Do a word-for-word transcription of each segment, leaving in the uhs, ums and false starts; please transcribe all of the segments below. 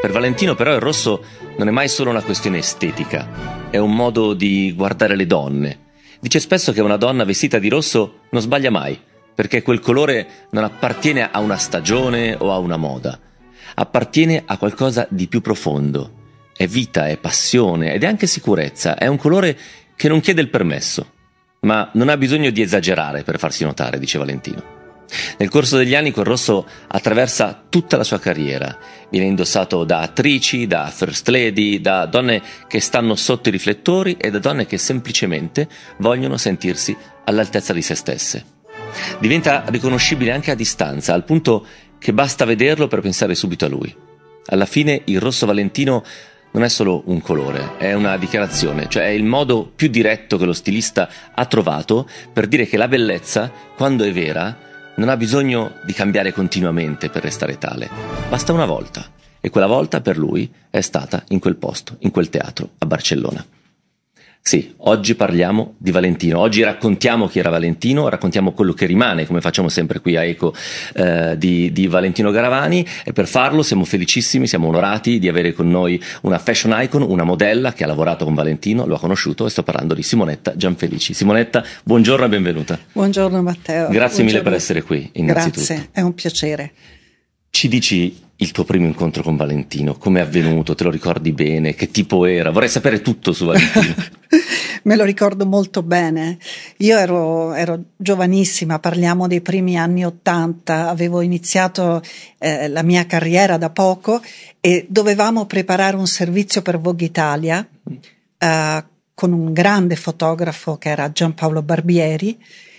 Per Valentino però il rosso non è mai solo una questione estetica, è un modo di guardare le donne. Dice spesso che una donna vestita di rosso non sbaglia mai, perché quel colore non appartiene a una stagione o a una moda, appartiene a qualcosa di più profondo. È vita, è passione ed è anche sicurezza, è un colore che non chiede il permesso, ma non ha bisogno di esagerare per farsi notare, dice Valentino. Nel corso degli anni quel rosso attraversa tutta la sua carriera, viene indossato da attrici, da first lady, da donne che stanno sotto i riflettori e da donne che semplicemente vogliono sentirsi all'altezza di se stesse. Diventa riconoscibile anche a distanza, al punto che basta vederlo per pensare subito a lui. Alla fine il rosso Valentino non è solo un colore, è una dichiarazione, cioè è il modo più diretto che lo stilista ha trovato per dire che la bellezza, quando è vera, non ha bisogno di cambiare continuamente per restare tale. Basta una volta, e quella volta per lui è stata in quel posto, in quel teatro, a Barcellona. Sì, oggi parliamo di Valentino, oggi raccontiamo chi era Valentino, raccontiamo quello che rimane, come facciamo sempre qui a Eco, eh, di, di Valentino Garavani, e per farlo siamo felicissimi, siamo onorati di avere con noi una fashion icon, una modella che ha lavorato con Valentino, lo ha conosciuto, e sto parlando di Simonetta Gianfelici. Simonetta, buongiorno e benvenuta. Buongiorno Matteo. Grazie buongiorno. mille per essere qui, innanzitutto. Grazie, è un piacere. Ci dici il tuo primo incontro con Valentino, come è avvenuto, te lo ricordi bene, che tipo era? Vorrei sapere tutto su Valentino. Me lo ricordo molto bene. Io ero, ero giovanissima, parliamo dei primi anni Ottanta, avevo iniziato eh, la mia carriera da poco e dovevamo preparare un servizio per Vogue Italia eh, con un grande fotografo che era Giampaolo Barbieri.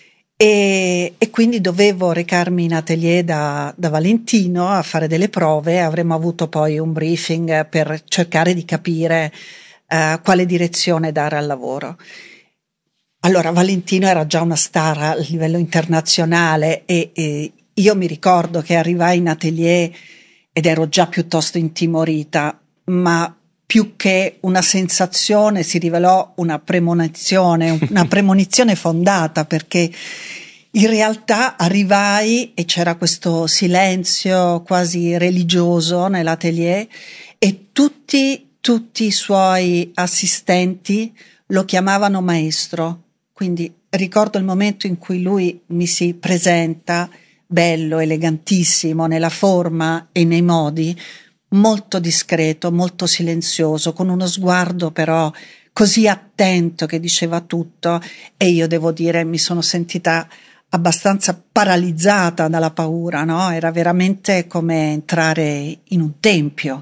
E, e quindi dovevo recarmi in atelier da, da Valentino a fare delle prove. Avremmo avuto poi un briefing per cercare di capire uh, quale direzione dare al lavoro. Allora Valentino era già una star a livello internazionale e, e io mi ricordo che arrivai in atelier ed ero già piuttosto intimorita, ma più che una sensazione si rivelò una premonizione, una premonizione fondata, perché in realtà arrivai e c'era questo silenzio quasi religioso nell'atelier e tutti, tutti i suoi assistenti lo chiamavano maestro. Quindi ricordo il momento in cui lui mi si presenta, bello, elegantissimo nella forma e nei modi, molto discreto, molto silenzioso, con uno sguardo però così attento che diceva tutto, e io devo dire mi sono sentita abbastanza paralizzata dalla paura, no? Era veramente come entrare in un tempio.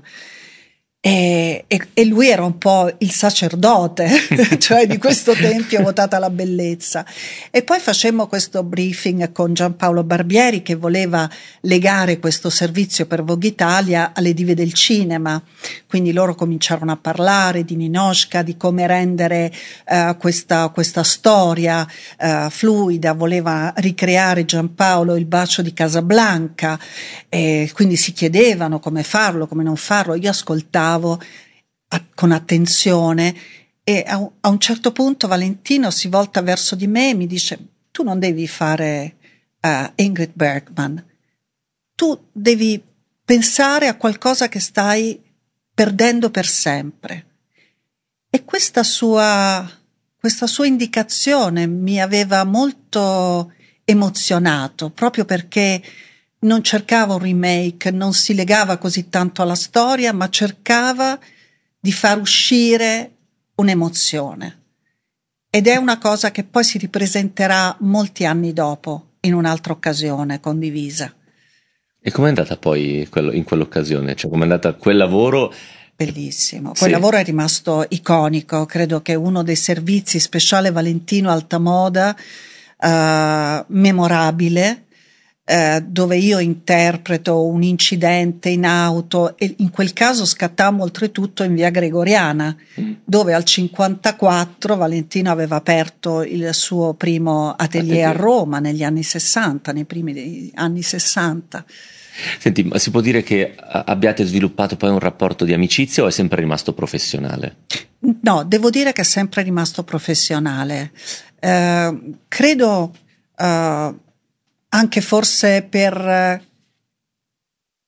E, e, e lui era un po' il sacerdote, cioè di questo tempio votata la bellezza. E poi facemmo questo briefing con Giampaolo Barbieri, che voleva legare questo servizio per Vogue Italia alle dive del cinema, quindi loro cominciarono a parlare di Ninotchka, di come rendere uh, questa, questa storia uh, fluida. Voleva ricreare Giampaolo il bacio di Casablanca, e quindi si chiedevano come farlo, come non farlo. Io ascoltavo A, con attenzione, e a un, a un certo punto Valentino si volta verso di me e mi dice: tu non devi fare uh, Ingrid Bergman, tu devi pensare a qualcosa che stai perdendo per sempre. E questa sua, questa sua indicazione mi aveva molto emozionato, proprio perché non cercava un remake, non si legava così tanto alla storia, ma cercava di far uscire un'emozione. Ed è una cosa che poi si ripresenterà molti anni dopo, in un'altra occasione condivisa. E com'è andata poi quello, in quell'occasione? Cioè, com'è andata quel lavoro? Bellissimo. Quel Sì. lavoro è rimasto iconico, credo che uno dei servizi speciale Valentino Alta Moda uh, memorabile, Eh, dove io interpreto un incidente in auto, e in quel caso scattammo oltretutto in via Gregoriana, mm. dove al cinquantaquattro Valentino aveva aperto il suo primo atelier, atelier a Roma negli anni sessanta, nei primi degli anni sessanta. Senti, ma si può dire che abbiate sviluppato poi un rapporto di amicizia o è sempre rimasto professionale? No, devo dire che è sempre rimasto professionale. Eh, credo eh, anche forse per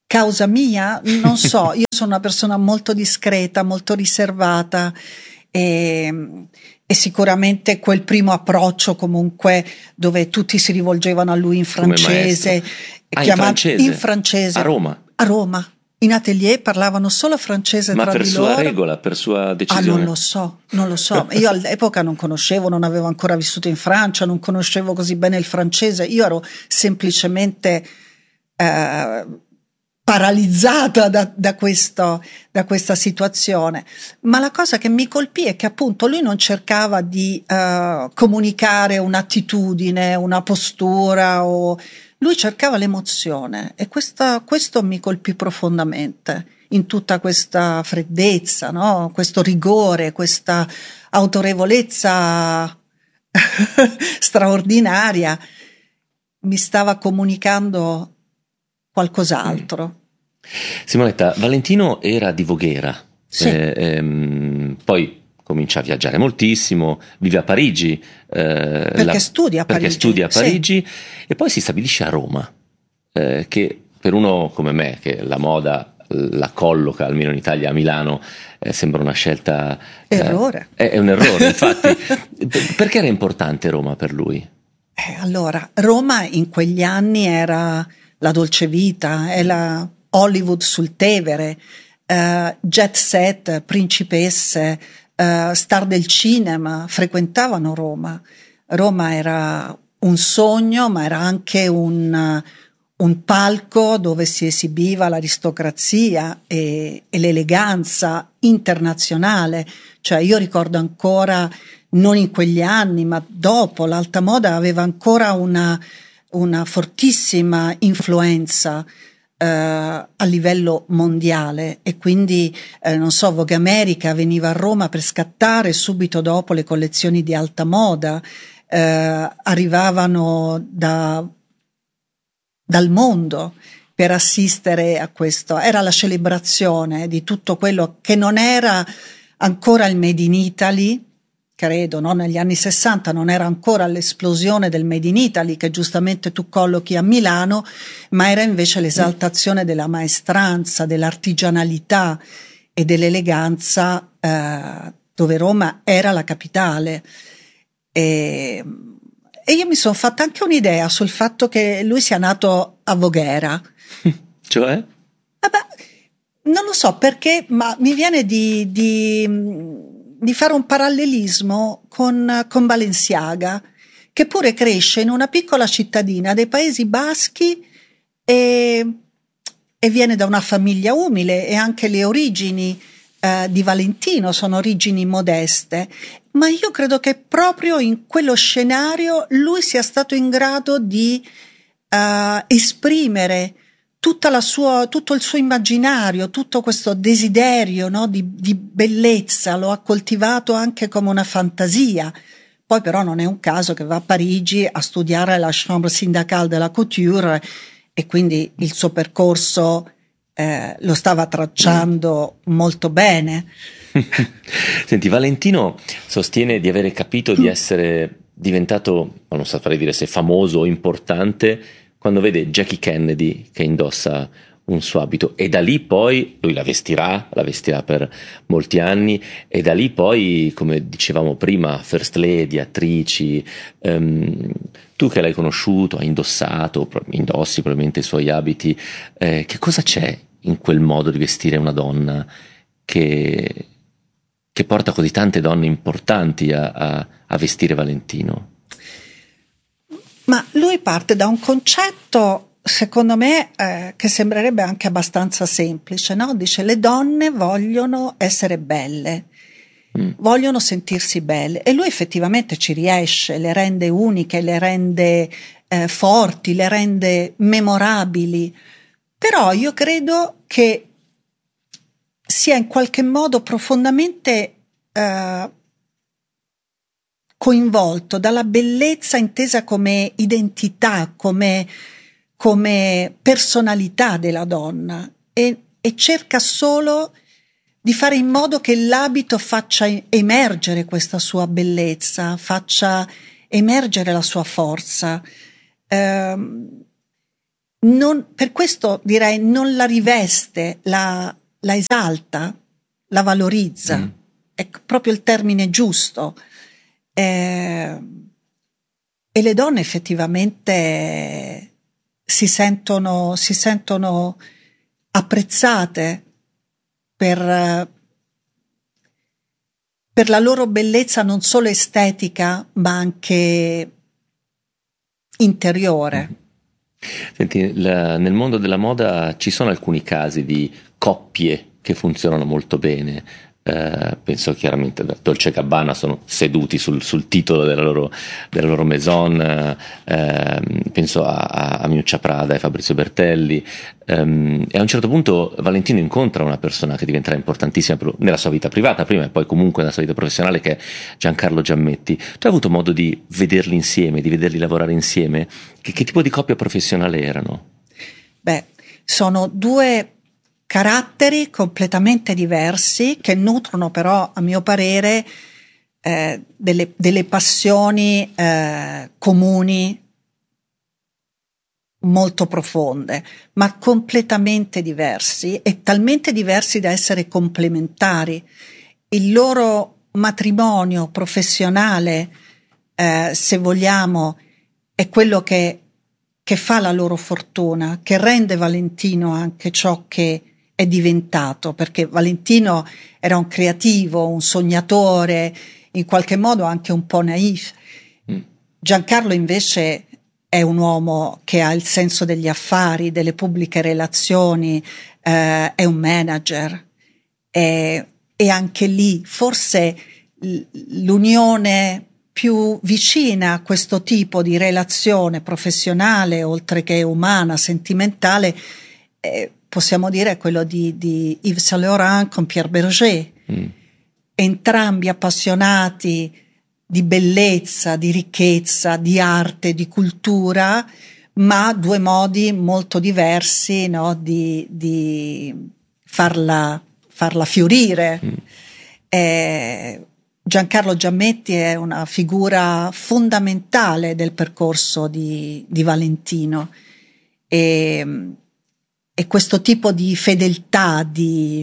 causa mia, non so, io sono una persona molto discreta, molto riservata e, e sicuramente quel primo approccio comunque dove tutti si rivolgevano a lui in francese, ah, chiama- in francese, in francese a Roma. A Roma. In atelier parlavano solo francese Ma tra per di sua loro. regola, per sua decisione? Ah, non lo so, non lo so. Io all'epoca non conoscevo, non avevo ancora vissuto in Francia, non conoscevo così bene il francese. Io ero semplicemente eh, paralizzata da, da, questo, da questa situazione. Ma la cosa che mi colpì è che appunto lui non cercava di eh, comunicare un'attitudine, una postura o... Lui cercava l'emozione e questa, questo mi colpì profondamente in tutta questa freddezza, no? Questo rigore, questa autorevolezza straordinaria. Mi stava comunicando qualcos'altro. Mm. Simonetta, Valentino era di Voghera, sì. eh, ehm, poi comincia a viaggiare moltissimo, vive a Parigi. Eh, perché la, studia a perché Parigi. studia a Parigi sì. E poi si stabilisce a Roma, eh, che per uno come me, che la moda la colloca, almeno in Italia, a Milano, eh, sembra una scelta... Errore. Eh, è, è un errore, infatti. Perché era importante Roma per lui? Eh, allora, Roma in quegli anni era la dolce vita, è la Hollywood sul Tevere, eh, jet set, principesse, eh, star del cinema frequentavano Roma. Roma era un sogno, ma era anche un, un palco dove si esibiva l'aristocrazia e, e l'eleganza internazionale. Cioè io ricordo ancora, non in quegli anni, ma dopo, l'alta moda aveva ancora una, una fortissima influenza eh, a livello mondiale e quindi, eh, non so, Vogue America veniva a Roma per scattare subito dopo le collezioni di alta moda, eh, arrivavano da, dal mondo per assistere a questo. Era la celebrazione di tutto quello che non era ancora il Made in Italy, credo, no? Negli anni sessanta non era ancora l'esplosione del Made in Italy che giustamente tu collochi a Milano, ma era invece l'esaltazione della maestranza, dell'artigianalità e dell'eleganza, eh, dove Roma era la capitale. E, e io mi sono fatta anche un'idea sul fatto che lui sia nato a Voghera. Cioè? Vabbè, non lo so perché, ma mi viene di, di, di fare un parallelismo con, con Balenciaga, che pure cresce in una piccola cittadina dei Paesi Baschi e, e viene da una famiglia umile, e anche le origini eh, di Valentino sono origini modeste, ma io credo che proprio in quello scenario lui sia stato in grado di eh, esprimere tutta la sua, tutto il suo immaginario, tutto questo desiderio, no, di, di bellezza, lo ha coltivato anche come una fantasia. Poi però non è un caso che va a Parigi a studiare la Chambre syndicale de la couture e quindi il suo percorso eh, lo stava tracciando mm. molto bene. Senti, Valentino sostiene di avere capito di essere diventato, non saprei dire se famoso o importante, quando vede Jackie Kennedy che indossa un suo abito, e da lì poi lui la vestirà, la vestirà per molti anni, e da lì poi, come dicevamo prima, first lady, attrici, um, tu che l'hai conosciuto, hai indossato, indossi probabilmente i suoi abiti, eh, che cosa c'è in quel modo di vestire una donna che, che porta così tante donne importanti a, a, a vestire Valentino? Ma lui parte da un concetto, secondo me, eh, che sembrerebbe anche abbastanza semplice, no? Dice: le donne vogliono essere belle, mm. vogliono sentirsi belle, e lui effettivamente ci riesce, le rende uniche, le rende eh, forti, le rende memorabili. Però io credo che sia in qualche modo profondamente eh, coinvolto dalla bellezza intesa come identità, come, come personalità della donna, e, e cerca solo di fare in modo che l'abito faccia emergere questa sua bellezza, faccia emergere la sua forza. Ehm, non, per questo direi non la riveste, la, la esalta, la valorizza, mm. è proprio il termine giusto. Eh, e le donne effettivamente si sentono, si sentono apprezzate per, per la loro bellezza non solo estetica ma anche interiore. Senti, la, nel mondo della moda ci sono alcuni casi di coppie che funzionano molto bene. Uh, penso chiaramente a Dolce e Gabbana, sono seduti sul, sul titolo della loro, della loro maison, uh, uh, penso a, a Miuccia Prada e Fabrizio Bertelli, um, e a un certo punto Valentino incontra una persona che diventerà importantissima nella sua vita privata prima e poi comunque nella sua vita professionale, che è Giancarlo Giammetti. Tu hai avuto modo di vederli insieme, di vederli lavorare insieme? Che, che tipo di coppia professionale erano? Beh, sono due caratteri completamente diversi che nutrono però, a mio parere, eh, delle, delle passioni eh, comuni molto profonde, ma completamente diversi e talmente diversi da essere complementari. Il loro matrimonio professionale, eh, se vogliamo, è quello che, che fa la loro fortuna, che rende Valentino anche ciò che è diventato, perché Valentino era un creativo, un sognatore, in qualche modo anche un po' naif. Mm. Giancarlo invece è un uomo che ha il senso degli affari, delle pubbliche relazioni, eh, è un manager, e, e anche lì forse l'unione più vicina a questo tipo di relazione professionale, oltre che umana, sentimentale, eh, possiamo dire è quello di, di Yves Saint Laurent con Pierre Berger. Mm. Entrambi appassionati di bellezza, di ricchezza, di arte, di cultura, ma due modi molto diversi, no, di, di farla, farla fiorire. Mm. Eh, Giancarlo Giammetti è una figura fondamentale del percorso di, di Valentino, e, e questo tipo di fedeltà, di,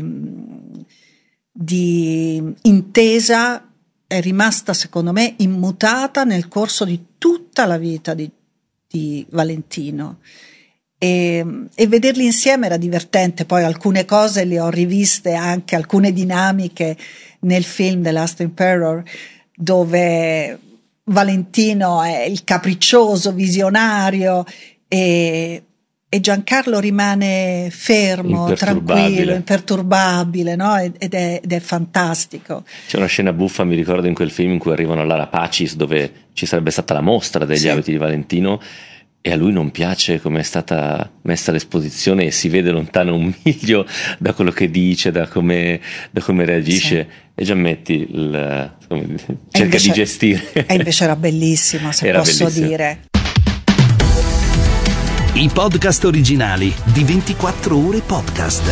di intesa è rimasta, secondo me, immutata nel corso di tutta la vita di, di Valentino. E, e vederli insieme era divertente. Poi alcune cose le ho riviste, anche alcune dinamiche nel film The Last Emperor, dove Valentino è il capriccioso visionario e, e Giancarlo rimane fermo, tranquillo, imperturbabile, no? ed, è, ed è fantastico. C'è una scena buffa, mi ricordo, in quel film in cui arrivano all'Ara Pacis, dove ci sarebbe stata la mostra degli sì. abiti di Valentino, e a lui non piace come è stata messa l'esposizione e si vede lontano un miglio da quello che dice, da come, da come reagisce. Sì. E Giammetti il, come, cerca invece, di gestire. E invece era bellissimo, se era posso bellissimo. dire. I podcast originali di ventiquattro ore podcast.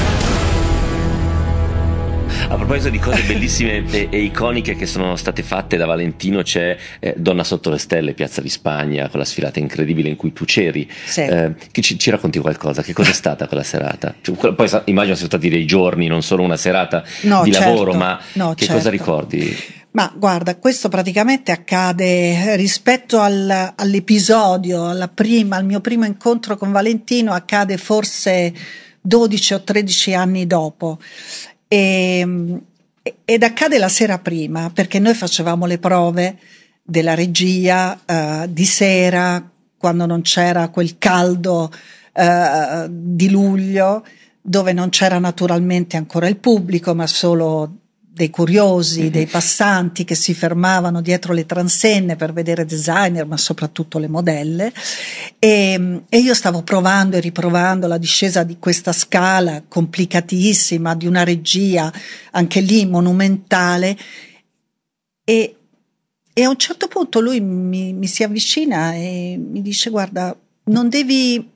A proposito di cose bellissime e, e iconiche che sono state fatte da Valentino, c'è eh, Donna sotto le stelle, Piazza di Spagna, quella sfilata incredibile in cui tu c'eri. Sì. Eh, che ci, ci racconti qualcosa? Che cosa è stata quella serata? Cioè, poi immagino siano stati dei giorni, non solo una serata no, di certo. lavoro, ma no, che certo. cosa ricordi? Ma guarda, questo praticamente accade rispetto al, all'episodio, alla prima, al mio primo incontro con Valentino, accade forse dodici o tredici anni dopo. E, ed accade la sera prima, perché noi facevamo le prove della regia uh, di sera, quando non c'era quel caldo uh, di luglio, dove non c'era naturalmente ancora il pubblico, ma solo dei curiosi, mm-hmm. dei passanti che si fermavano dietro le transenne per vedere designer, ma soprattutto le modelle, e, e io stavo provando e riprovando la discesa di questa scala complicatissima, di una regia anche lì monumentale, e, e a un certo punto lui mi, mi si avvicina e mi dice: guarda, non devi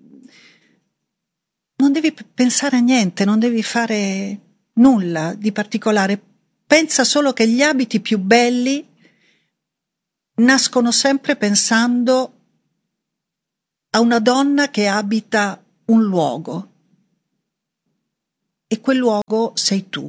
non devi pensare a niente, non devi fare nulla di particolare, pensa solo che gli abiti più belli nascono sempre pensando a una donna che abita un luogo e quel luogo sei tu.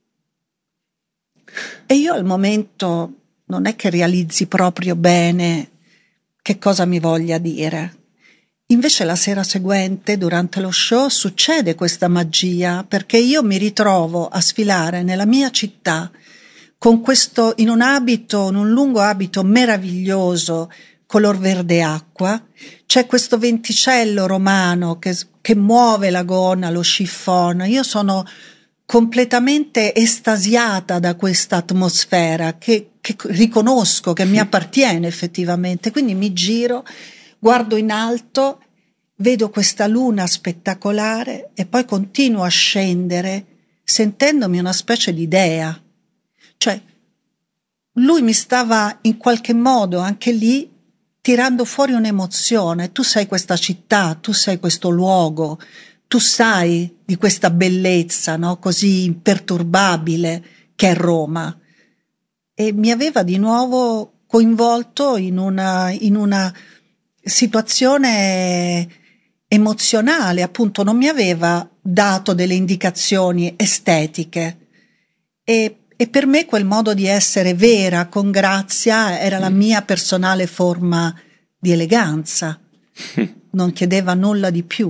E io al momento non è che realizzi proprio bene che cosa mi voglia dire. Invece la sera seguente, durante lo show, succede questa magia, perché io mi ritrovo a sfilare nella mia città con questo, in un abito, in un lungo abito meraviglioso, color verde acqua, c'è questo venticello romano che, che muove la gonna, lo chiffon. Io sono completamente estasiata da questa atmosfera che, che riconosco, che mi appartiene effettivamente. Quindi mi giro, guardo in alto, vedo questa luna spettacolare e poi continuo a scendere sentendomi una specie di dea. Cioè, lui mi stava in qualche modo anche lì tirando fuori un'emozione. Tu sei questa città, tu sei questo luogo, tu sai di questa bellezza, no? Così imperturbabile che è Roma. E mi aveva di nuovo coinvolto in una, in una situazione emozionale, appunto non mi aveva dato delle indicazioni estetiche e, e per me quel modo di essere vera, con grazia, era la mia personale forma di eleganza, non chiedeva nulla di più.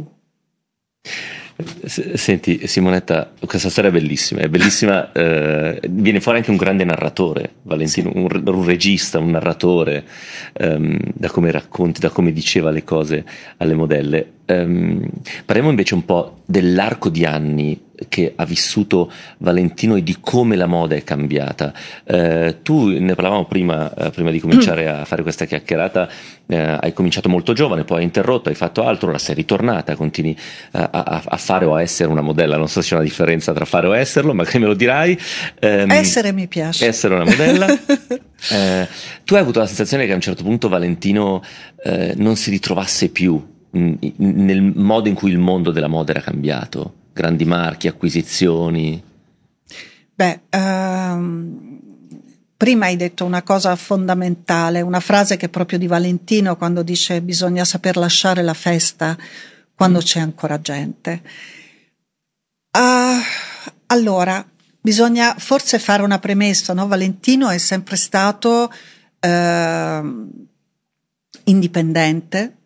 Senti Simonetta, questa storia è bellissima, è bellissima, eh, viene fuori anche un grande narratore, Valentino, sì. un, un regista, un narratore, ehm, da come racconti, da come diceva le cose alle modelle. Um, parliamo invece un po' dell'arco di anni che ha vissuto Valentino e di come la moda è cambiata. Uh, tu ne parlavamo prima, uh, prima di cominciare a fare questa chiacchierata, uh, hai cominciato molto giovane, poi hai interrotto, hai fatto altro, ora sei ritornata, continui a, a, a fare o a essere una modella. Non so se c'è una differenza tra fare o esserlo, magari me lo dirai. Um, essere mi piace. Essere una modella. uh, tu hai avuto la sensazione che a un certo punto Valentino uh, non si ritrovasse più nel modo in cui il mondo della moda era cambiato, grandi marchi, acquisizioni? Beh, um, prima hai detto una cosa fondamentale, una frase che è proprio di Valentino quando dice bisogna saper lasciare la festa quando mm. c'è ancora gente. Uh, allora, bisogna forse fare una premessa, no? Valentino è sempre stato uh, indipendente,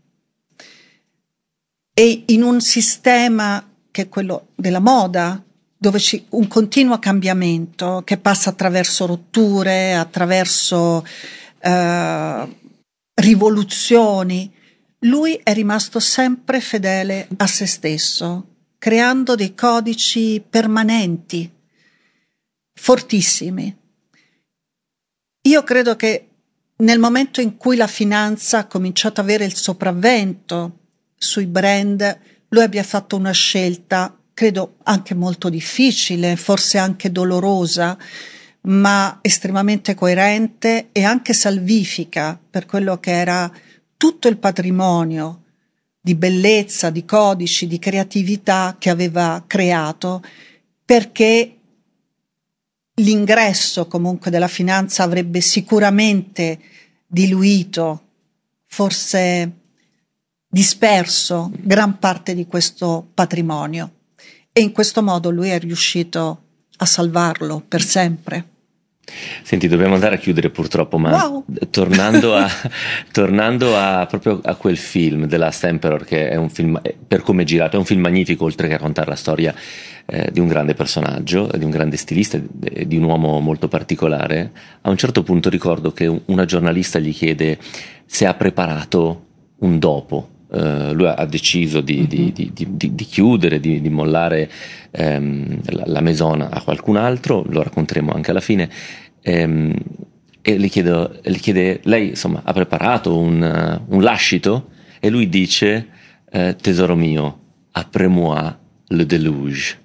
e in un sistema che è quello della moda, dove c'è un continuo cambiamento che passa attraverso rotture, attraverso eh, rivoluzioni, lui è rimasto sempre fedele a se stesso, creando dei codici permanenti, fortissimi. Io credo che nel momento in cui la finanza ha cominciato ad avere il sopravvento sui brand, lui abbia fatto una scelta, credo anche molto difficile, forse anche dolorosa, ma estremamente coerente e anche salvifica per quello che era tutto il patrimonio di bellezza, di codici, di creatività che aveva creato, perché l'ingresso comunque della finanza avrebbe sicuramente diluito, forse disperso gran parte di questo patrimonio, e in questo modo lui è riuscito a salvarlo per sempre. Senti, dobbiamo andare a chiudere purtroppo, ma wow. tornando a tornando a proprio a quel film The Last Emperor, che è un film, per come è girato, è un film magnifico, oltre che raccontare la storia eh, di un grande personaggio, di un grande stilista, di un uomo molto particolare. A un certo punto ricordo che una giornalista gli chiede se ha preparato un dopo. Uh, lui ha deciso di, mm-hmm. di, di, di, di chiudere, di, di mollare um, la, la Maison a qualcun altro, lo racconteremo anche alla fine, um, e le, chiedo, le chiede, lei insomma ha preparato un, uh, un lascito? E lui dice, uh, tesoro mio, après-moi le déluge.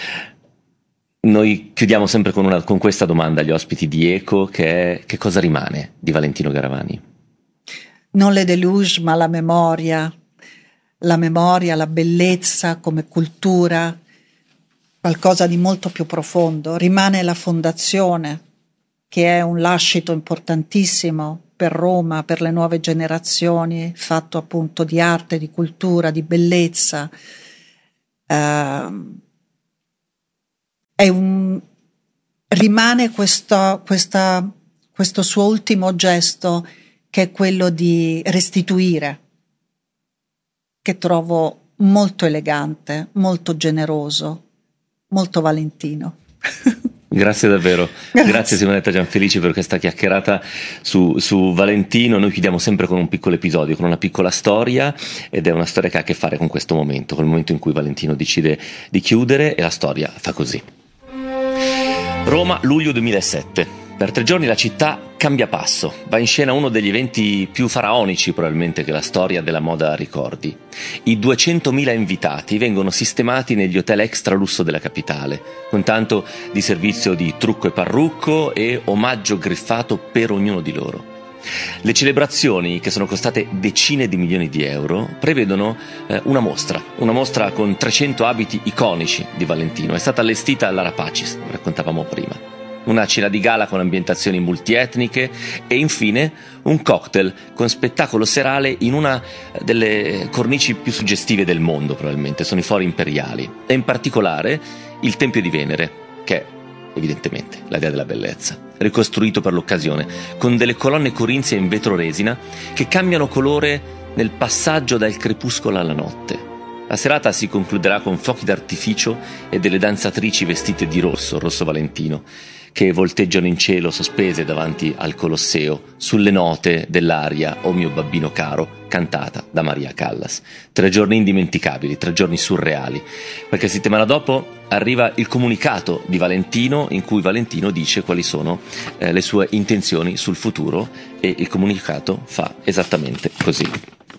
Noi chiudiamo sempre con, una, con questa domanda agli ospiti di Eco, che è: che cosa rimane di Valentino Garavani? Non le deluge, ma la memoria, la memoria, la bellezza come cultura, qualcosa di molto più profondo. Rimane la fondazione, che è un lascito importantissimo per Roma, per le nuove generazioni, fatto appunto di arte, di cultura, di bellezza. Uh, è un, rimane questo, questa, questo suo ultimo gesto, che è quello di restituire, che trovo molto elegante, molto generoso, molto valentino. Grazie davvero, grazie, grazie Simonetta Gianfelici per questa chiacchierata su, su Valentino. Noi chiudiamo sempre con un piccolo episodio, con una piccola storia, ed è una storia che ha a che fare con questo momento, con il momento in cui Valentino decide di chiudere, e la storia fa così. Roma, luglio duemilasette. Per tre giorni la città cambia passo, va in scena uno degli eventi più faraonici probabilmente che la storia della moda ricordi. I duecentomila invitati vengono sistemati negli hotel extra lusso della capitale, con tanto di servizio di trucco e parrucco e omaggio griffato per ognuno di loro. Le celebrazioni, che sono costate decine di milioni di euro, prevedono eh, una mostra, una mostra con trecento abiti iconici di Valentino. È stata allestita all'Ara Pacis, lo raccontavamo prima. Una cena di gala con ambientazioni multietniche e infine un cocktail con spettacolo serale in una delle cornici più suggestive del mondo, probabilmente, sono i fori imperiali, e in particolare il Tempio di Venere, che è evidentemente la dea della bellezza, ricostruito per l'occasione, con delle colonne corinzie in vetro resina che cambiano colore nel passaggio dal crepuscolo alla notte. La serata si concluderà con fuochi d'artificio e delle danzatrici vestite di rosso, rosso Valentino, che volteggiano in cielo sospese davanti al Colosseo sulle note dell'aria "O mio babbino caro", cantata da Maria Callas. Tre giorni indimenticabili, tre giorni surreali, perché settimana dopo arriva il comunicato di Valentino, in cui Valentino dice quali sono eh, le sue intenzioni sul futuro, e il comunicato fa esattamente così.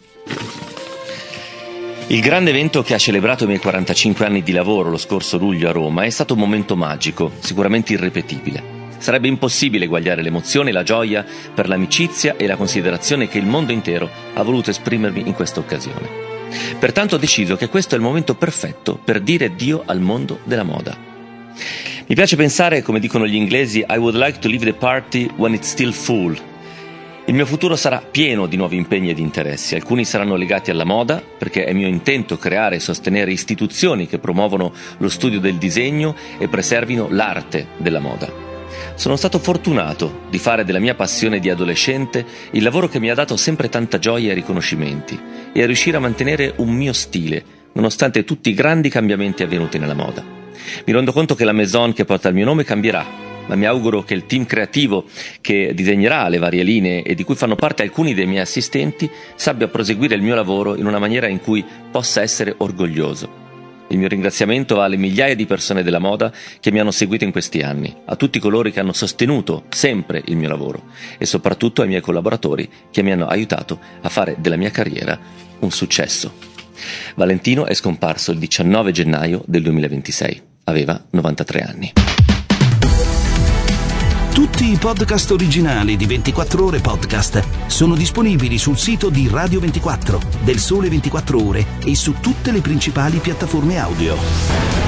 Il grande evento che ha celebrato i miei quarantacinque anni di lavoro lo scorso luglio a Roma è stato un momento magico, sicuramente irripetibile. Sarebbe impossibile eguagliare l'emozione e la gioia per l'amicizia e la considerazione che il mondo intero ha voluto esprimermi in questa occasione. Pertanto ho deciso che questo è il momento perfetto per dire addio al mondo della moda. Mi piace pensare, come dicono gli inglesi, I would like to leave the party when it's still full. Il mio futuro sarà pieno di nuovi impegni ed interessi. Alcuni saranno legati alla moda, perché è mio intento creare e sostenere istituzioni che promuovono lo studio del disegno e preservino l'arte della moda. Sono stato fortunato di fare della mia passione di adolescente il lavoro che mi ha dato sempre tanta gioia e riconoscimenti, e a riuscire a mantenere un mio stile, nonostante tutti i grandi cambiamenti avvenuti nella moda. Mi rendo conto che la maison che porta il mio nome cambierà, ma mi auguro che il team creativo che disegnerà le varie linee e di cui fanno parte alcuni dei miei assistenti sappia proseguire il mio lavoro in una maniera in cui possa essere orgoglioso. Il mio ringraziamento va alle migliaia di persone della moda che mi hanno seguito in questi anni, a tutti coloro che hanno sostenuto sempre il mio lavoro e soprattutto ai miei collaboratori che mi hanno aiutato a fare della mia carriera un successo. Valentino è scomparso il diciannove gennaio del duemilaventisei, aveva novantatré anni. Tutti i podcast originali di ventiquattro Ore Podcast sono disponibili sul sito di Radio ventiquattro, del Sole ventiquattro Ore e su tutte le principali piattaforme audio.